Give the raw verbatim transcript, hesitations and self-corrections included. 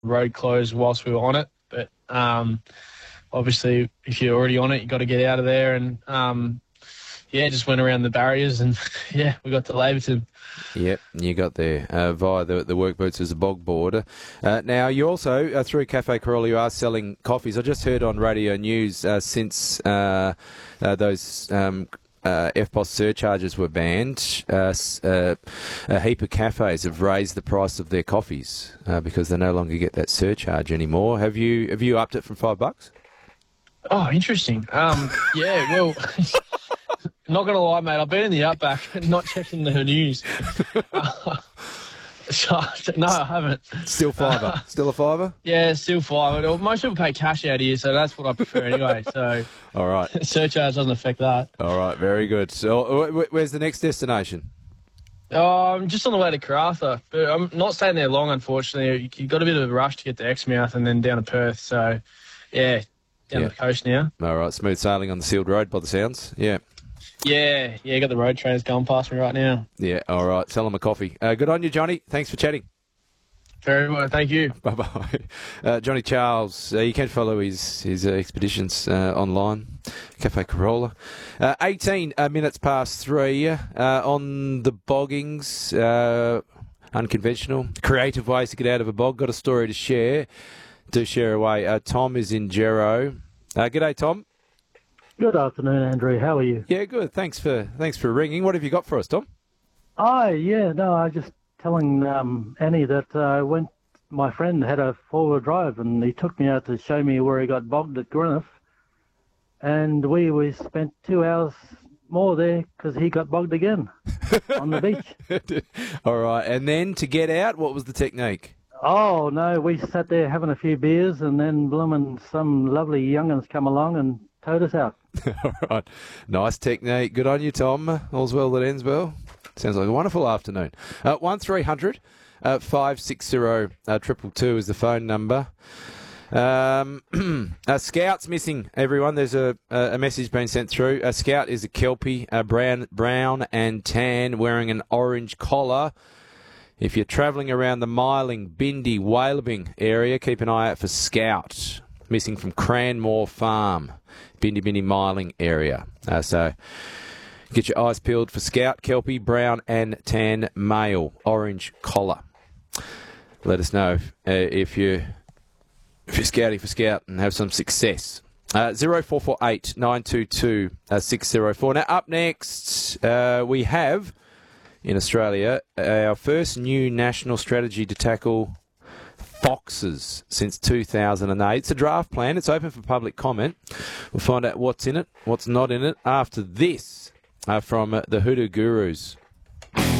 road closed whilst we were on it. But um, obviously, if you're already on it, you got to get out of there. And um, yeah, just went around the barriers, and yeah, we got to Laverton. Yep, you got there uh, via the, the work boots as a bog boarder. Uh, now, you also, uh, through Cafe Corolla, you are selling coffees. I just heard on radio news uh, since uh, uh, those um, uh, F P O S surcharges were banned, uh, uh, a heap of cafes have raised the price of their coffees uh, because they no longer get that surcharge anymore. Have you have you upped it from five bucks? Oh, interesting. Um, yeah, well... Not going to lie, mate, I've been in the Outback, not checking the news. Uh, so, no, I haven't. Still fiver? Uh, Still a fiver? Yeah, still fiver. Most people pay cash out here, so that's what I prefer anyway. So, all right. Surcharge doesn't affect that. All right, very good. So, where's the next destination? Oh, I'm just on the way to Karratha, but I'm not staying there long, unfortunately. You've got a bit of a rush to get to Exmouth and then down to Perth. So, yeah, down yeah. the coast now. All right, smooth sailing on the sealed road by the sounds. Yeah. Yeah, yeah, got the road trains going past me right now. Yeah, all right. Sell them a coffee. Uh, good on you, Johnny. Thanks for chatting. Very well, thank you. Bye-bye. Uh, Johnny Charles, uh, you can follow his, his uh, expeditions uh, online, Cafe Corolla. Uh, eighteen uh, minutes past three uh, on the boggings. Uh, unconventional, creative ways to get out of a bog. Got a story to share. Do share away. Uh, Tom is in Gero. Uh, g'day, Tom. Good afternoon, Andrew. How are you? Yeah, good. Thanks for thanks for ringing. What have you got for us, Tom? Oh, yeah. No, I was just telling um, Annie that uh, went. My friend had a four-wheel drive, and he took me out to show me where he got bogged at Greenough. And we we spent two hours more there because he got bogged again on the beach. All right. And then to get out, what was the technique? Oh, no, we sat there having a few beers, and then bloomin' some lovely young'uns come along and towed us out. All right. Nice technique. Good on you, Tom. All's well that ends well. Sounds like a wonderful afternoon. Uh, one three hundred five six zero triple two is the phone number. Um, a Scout's missing, everyone. There's a, a message being sent through. A Scout is a Kelpie, a brown, brown and tan, wearing an orange collar. If you're travelling around the Myling, Bindi, Whalebing area, keep an eye out for Scout. Missing from Cranmore Farm, Bindi, Bindi, Myling area. Uh, so get your eyes peeled for Scout, Kelpie, brown and tan male, orange collar. Let us know if, uh, if, you, if you're scouting for Scout and have some success. Uh, zero four four eight nine two two six zero four. Now, up next, uh, we have... in Australia, our first new national strategy to tackle foxes since two thousand eight. It's a draft plan. It's open for public comment. We'll find out what's in it, what's not in it, after this uh, from uh, the Hoodoo Gurus.